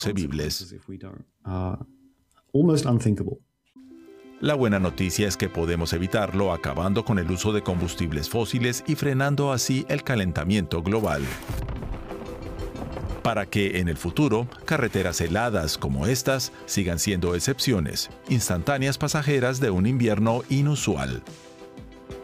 inconcebibles. La buena noticia es que podemos evitarlo acabando con el uso de combustibles fósiles y frenando así el calentamiento global. Para que en el futuro, carreteras heladas como estas sigan siendo excepciones, instantáneas pasajeras de un invierno inusual.